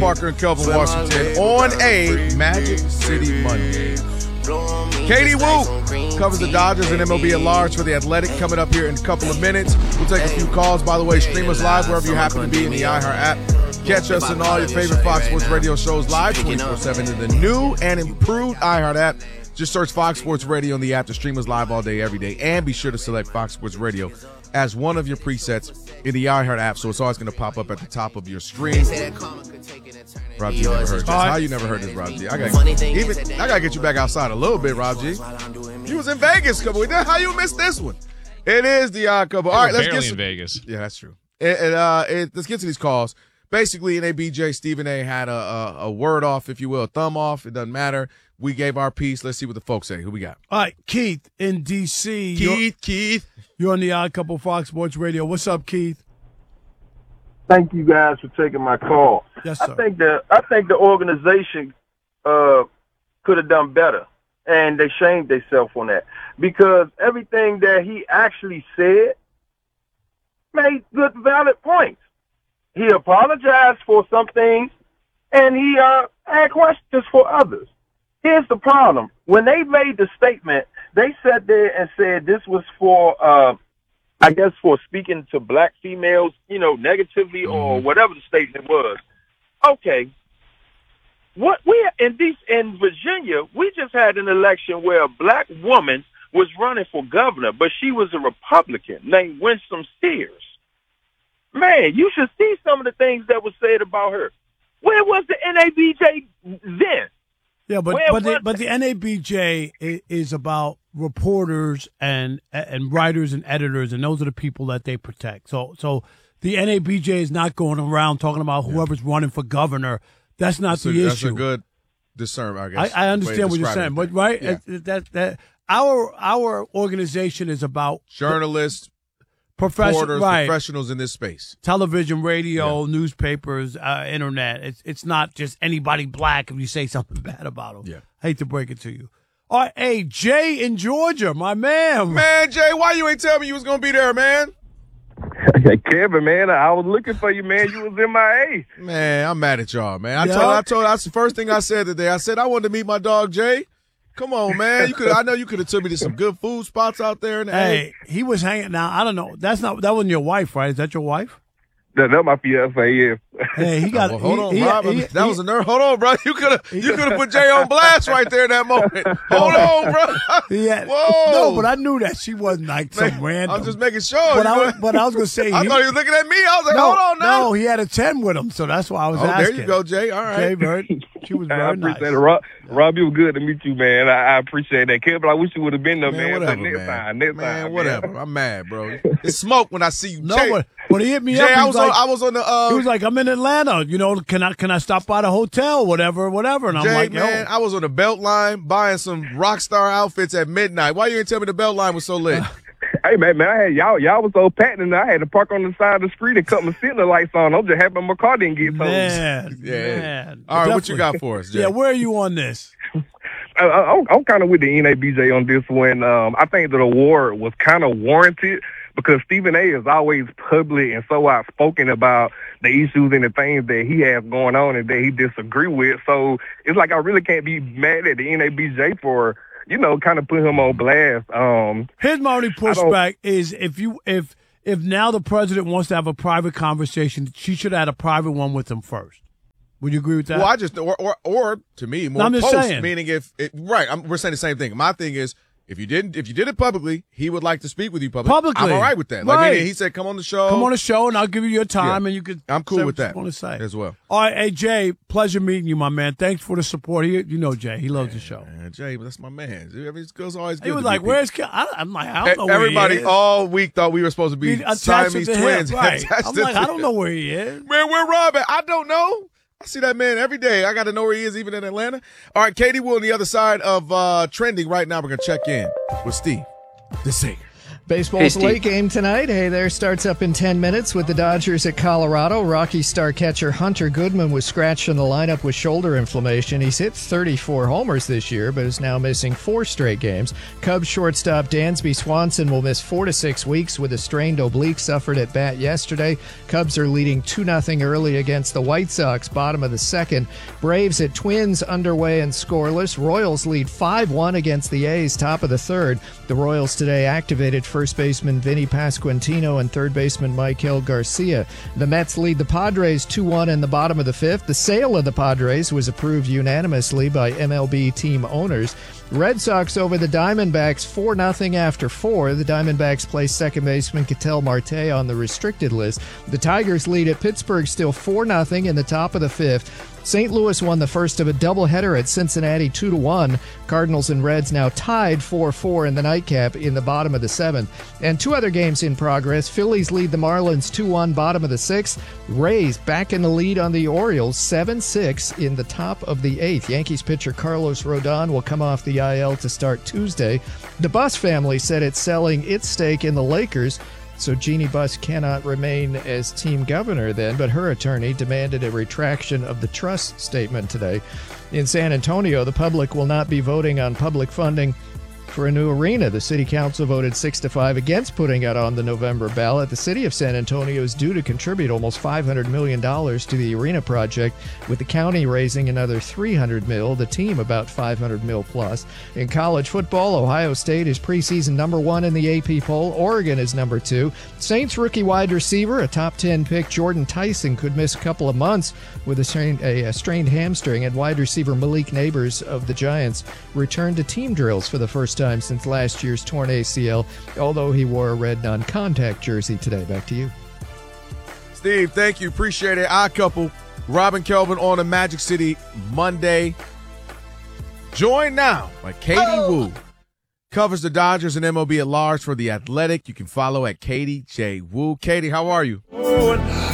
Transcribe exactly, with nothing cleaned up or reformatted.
Parker and Kelvin Washington on a Magic City Monday. Katie Woo covers the Dodgers and M L B at large for The Athletic coming up here in a couple of minutes. We'll take a few calls. By the way, stream us live wherever you happen to be in the iHeart app. Catch us in all your favorite Fox Sports Radio shows live twenty-four seven in the new and improved iHeart app. Just search Fox Sports Radio on the app to stream us live all day, every day. And be sure to select Fox Sports Radio as one of your presets in the iHeart app, so it's always going to pop up at the top of your screen. Rob G, you never heard this. How you never heard this, Rob G? I gotta, even, I got to get you back outside a little bit, Rob G. You was in Vegas a couple weeks. How you missed this one? It is the Odd Couple. All right, let's get some, in Vegas. Yeah, that's true. And, and, uh, it, let's get to these calls. Basically, N A B J, Stephen A. had a, a, a word off, if you will, a thumb off. It doesn't matter. We gave our piece. Let's see what the folks say. Who we got? All right, Keith in D C Keith, you're, Keith. You're on the Odd Couple Fox Sports Radio. What's up, Keith? Thank you guys for taking my call. Yes, sir. I think the I think the organization uh, could have done better, and they shamed themselves on that because everything that he actually said made good, valid points. He apologized for some things, and he uh, had questions for others. Here's the problem. When they made the statement, they sat there and said this was for, uh, I guess, for speaking to black females, you know, negatively mm-hmm. or whatever the statement was. Okay. What we in these in Virginia, we just had an election where a black woman was running for governor, but she was a Republican named Winsome Sears. Man, you should see some of the things that was said about her. Where was the N A B J then? Yeah, but but the, but the N A B J is about reporters and and writers and editors, and those are the people that they protect. So so the N A B J is not going around talking about whoever's running for governor. That's not that's the a, issue. That's a good discernment, I guess. I, I understand what you're saying, but right, yeah. that that our our organization is about journalists. Professional, right. Professionals in this space. Television, radio, yeah. newspapers, uh, internet. It's it's not just anybody black if you say something bad about them. Yeah. I hate to break it to you. All right, hey, Jay in Georgia, my man. Man, Jay, why you ain't tell me you was going to be there, man? Kevin, man, I was looking for you, man. You was M I A. Man, I'm mad at y'all, man. I yeah. told I told that's the first thing I said today. I said I wanted to meet my dog, Jay. Come on, man. You could. I know you could have took me to some good food spots out there. In the hey, he was hanging. Now I don't know. That's not. That wasn't your wife, right? Is that your wife? That, that's my fiance. Yeah. Hey, he got. Oh, well, hold he, on, he, Rob. he, that he, was a nerve. Hold on, bro. You could have. You could have put Jay on blast right there in that moment. Hold on, bro. Yeah. Whoa. No, but I knew that she wasn't like some man, random. I'm just making sure. But, I know? was, but I was gonna say. I he, thought he was looking at me. I was like, no, hold on now. No, he had a ten with him, so that's why I was oh, asking. there you go, Jay. All right. Jay Bird. She was very I appreciate nice. it. Rob, Rob, you were good to meet you, man. I, I appreciate that. Kevin, I wish you would have been there, man. man. Whatever, next man. time, next man, time, whatever. Man. I'm mad, bro. It's smoke when I see you. No, Jay, but when he hit me Jay, up, he I was was like, on. I was on the. Uh, he was like, I'm in Atlanta. You know, can I can I stop by the hotel, whatever, whatever? And I'm Jay, like, man, yo. I was on the Beltline buying some Rockstar outfits at midnight. Why you didn't tell me the Beltline was so lit? Hey, man, man, I had y'all, y'all was so packed, and I had to park on the side of the street and cut my signal lights on. I'm just happy my car didn't get towed. Man, Yeah. man. All right, Definitely. what you got for us, Jay? Yeah, where are you on this? I, I'm, I'm kind of with the N A B J on this one. Um, I think that award was kind of warranted because Stephen A. is always public and so outspoken about the issues and the things that he has going on and that he disagree with. So it's like I really can't be mad at the N A B J for, you know, kind of put him on blast. Um, Here's my only pushback is if you if if now the president wants to have a private conversation, she should have had a private one with him first. Would you agree with that? Well, I just or or, or to me more no, I'm just post, saying. meaning if it, right, I'm, we're saying the same thing. My thing is if you didn't if you did it publicly, he would like to speak with you publicly. Publicly, I'm all right with that. Like right. meaning he said, come on the show, come on the show, and I'll give you your time, yeah. and you could. I'm cool say with what that. You want to say as well. All right, hey Jay, pleasure meeting you, my man. Thanks for the support. He, you know Jay, he loves yeah, the show. Man, Jay, that's my man. It goes always good. He was to like, "Where's?" Ke-? I, I'm like, I don't know Everybody where he is. all week thought we were supposed to be He attached Siamese to him, twins. right? Attached I'm to like, I don't know where he is. Man, where Rob at? I don't know. I see that man every day. I got to know where he is, even in Atlanta. All right, Katie Will on the other side of uh, trending right now. We're going to check in with Steve, the singer. Baseball's Hey, late game tonight. Hey there starts up in ten minutes with the Dodgers at Colorado. Rocky star catcher Hunter Goodman was scratched in the lineup with shoulder inflammation. He's hit thirty-four homers this year, but is now missing four straight games. Cubs shortstop Dansby Swanson will miss four to six weeks with a strained oblique suffered at bat yesterday. Cubs are leading two nothing early against the White Sox, bottom of the second. Braves at Twins underway and scoreless. Royals lead five one against the A's, top of the third. The Royals today activated first baseman Vinny Pasquantino and third baseman Michael Garcia. The Mets lead the Padres two one in the bottom of the fifth. The sale of the Padres was approved unanimously by M L B team owners. Red Sox over the Diamondbacks four nothing after four. The Diamondbacks place second baseman Ketel Marte on the restricted list. The Tigers lead at Pittsburgh still four nothing in the top of the fifth. Saint Louis won the first of a doubleheader at Cincinnati two to one. Cardinals and Reds now tied four four in the nightcap in the bottom of the seventh. And two other games in progress. Phillies lead the Marlins two one, bottom of the sixth. Rays back in the lead on the Orioles seven six in the top of the eighth. Yankees pitcher Carlos Rodon will come off the I L to start Tuesday. The Buss family said it's selling its stake in the Lakers, so Jeannie Buss cannot remain as team governor then, but her attorney demanded a retraction of the trust statement today. In San Antonio, the public will not be voting on public funding for a new arena. The city council voted six to five against putting it on the November ballot. The city of San Antonio is due to contribute almost five hundred million dollars to the arena project, with the county raising another three hundred mil, the team about five hundred mil plus. In college football, Ohio State is preseason number one in the A P poll. Oregon is number two. Saints rookie wide receiver, a top ten pick, Jordan Tyson, could miss a couple of months with a strained, a, a strained hamstring, and wide receiver Malik Neighbors of the Giants returned to team drills for the first time since last year's torn A C L, although he wore a red non-contact jersey today. Back to you. Steve, thank you. Appreciate it. Odd Couple, Robin Kelvin on a Magic City Monday. Joined now by Katie oh. Woo. Covers the Dodgers and M L B at large for The Athletic. You can follow at Katie J. Woo. Katie, how are you?